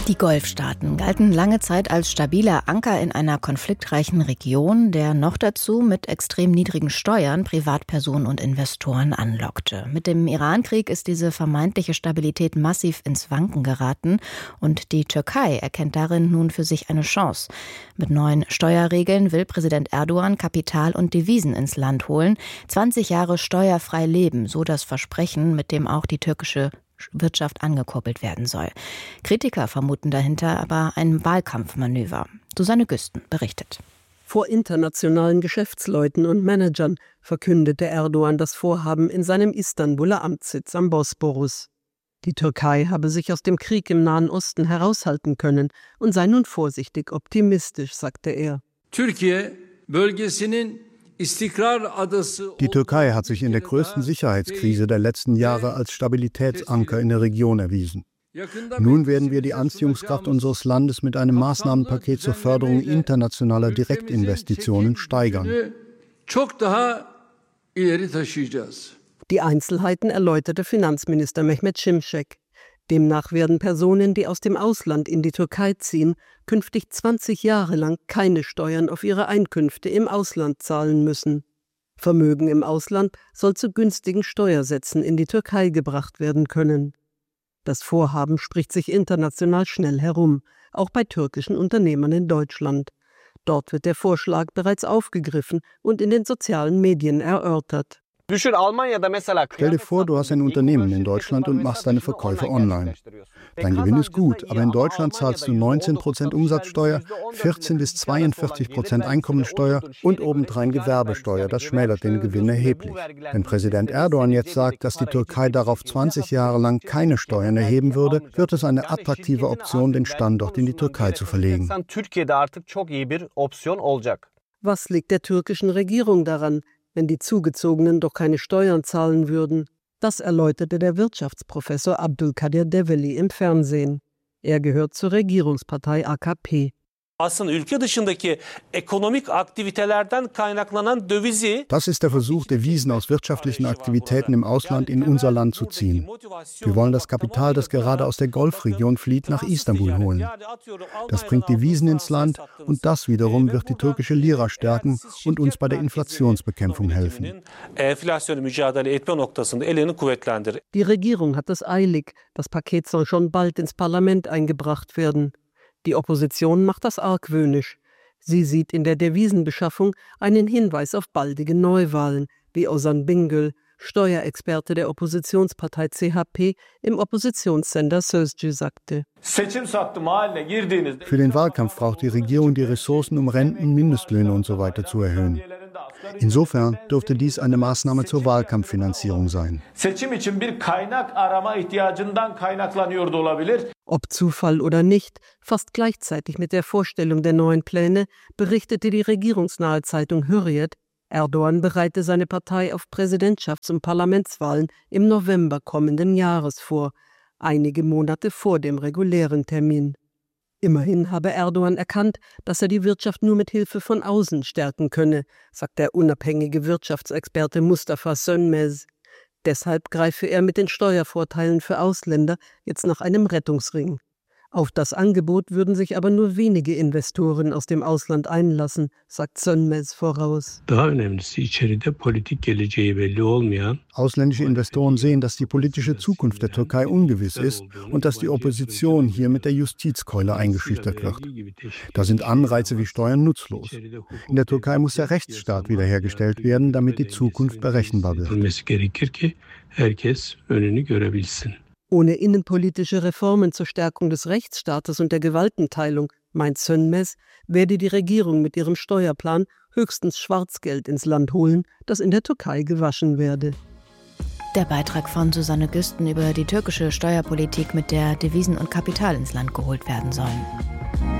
Die Golfstaaten galten lange Zeit als stabiler Anker in einer konfliktreichen Region, der noch dazu mit extrem niedrigen Steuern Privatpersonen und Investoren anlockte. Mit dem Irankrieg ist diese vermeintliche Stabilität massiv ins Wanken geraten und die Türkei erkennt darin nun für sich eine Chance. Mit neuen Steuerregeln will Präsident Erdogan Kapital und Devisen ins Land holen. 20 Jahre steuerfrei leben, so das Versprechen, mit dem auch die türkische Wirtschaft angekurbelt werden soll. Kritiker vermuten dahinter aber ein Wahlkampfmanöver. Susanne Güsten berichtet. Vor internationalen Geschäftsleuten und Managern verkündete Erdogan das Vorhaben in seinem Istanbuler Amtssitz am Bosporus. Die Türkei habe sich aus dem Krieg im Nahen Osten heraushalten können und sei nun vorsichtig optimistisch, sagte er. Die Türkei hat sich in der größten Sicherheitskrise der letzten Jahre als Stabilitätsanker in der Region erwiesen. Nun werden wir die Anziehungskraft unseres Landes mit einem Maßnahmenpaket zur Förderung internationaler Direktinvestitionen steigern. Die Einzelheiten erläuterte Finanzminister Mehmet Şimşek. Demnach werden Personen, die aus dem Ausland in die Türkei ziehen, künftig 20 Jahre lang keine Steuern auf ihre Einkünfte im Ausland zahlen müssen. Vermögen im Ausland soll zu günstigen Steuersätzen in die Türkei gebracht werden können. Das Vorhaben spricht sich international schnell herum, auch bei türkischen Unternehmern in Deutschland. Dort wird der Vorschlag bereits aufgegriffen und in den sozialen Medien erörtert. Stell dir vor, du hast ein Unternehmen in Deutschland und machst deine Verkäufe online. Dein Gewinn ist gut, aber in Deutschland zahlst du 19% Umsatzsteuer, 14 bis 42% Einkommensteuer und obendrein Gewerbesteuer. Das schmälert den Gewinn erheblich. Wenn Präsident Erdogan jetzt sagt, dass die Türkei darauf 20 Jahre lang keine Steuern erheben würde, wird es eine attraktive Option, den Standort in die Türkei zu verlegen. Was liegt der türkischen Regierung daran, wenn die Zugezogenen doch keine Steuern zahlen würden? Das erläuterte der Wirtschaftsprofessor Abdülkadir Develi im Fernsehen. Er gehört zur Regierungspartei AKP. Das ist der Versuch, Devisen aus wirtschaftlichen Aktivitäten im Ausland in unser Land zu ziehen. Wir wollen das Kapital, das gerade aus der Golfregion flieht, nach Istanbul holen. Das bringt Devisen ins Land und das wiederum wird die türkische Lira stärken und uns bei der Inflationsbekämpfung helfen. Die Regierung hat es eilig. Das Paket soll schon bald ins Parlament eingebracht werden. Die Opposition macht das argwöhnisch. Sie sieht in der Devisenbeschaffung einen Hinweis auf baldige Neuwahlen, wie Ozan Bingöl, Steuerexperte der Oppositionspartei CHP, im Oppositionssender Sözcü sagte. Für den Wahlkampf braucht die Regierung die Ressourcen, um Renten, Mindestlöhne usw. zu erhöhen. Insofern dürfte dies eine Maßnahme zur Wahlkampffinanzierung sein. Ob Zufall oder nicht, fast gleichzeitig mit der Vorstellung der neuen Pläne berichtete die regierungsnahe Zeitung Hürriyet, Erdogan bereite seine Partei auf Präsidentschafts- und Parlamentswahlen im November kommenden Jahres vor, einige Monate vor dem regulären Termin. Immerhin habe Erdogan erkannt, dass er die Wirtschaft nur mit Hilfe von außen stärken könne, sagt der unabhängige Wirtschaftsexperte Mustafa Sönmez. Deshalb greife er mit den Steuervorteilen für Ausländer jetzt nach einem Rettungsring. Auf das Angebot würden sich aber nur wenige Investoren aus dem Ausland einlassen, sagt Sönmez voraus. Ausländische Investoren sehen, dass die politische Zukunft der Türkei ungewiss ist und dass die Opposition hier mit der Justizkeule eingeschüchtert wird. Da sind Anreize wie Steuern nutzlos. In der Türkei muss der Rechtsstaat wiederhergestellt werden, damit die Zukunft berechenbar wird. Ohne innenpolitische Reformen zur Stärkung des Rechtsstaates und der Gewaltenteilung, meint Sönmez, werde die Regierung mit ihrem Steuerplan höchstens Schwarzgeld ins Land holen, das in der Türkei gewaschen werde. Der Beitrag von Susanne Güsten über die türkische Steuerpolitik, mit der Devisen und Kapital ins Land geholt werden sollen.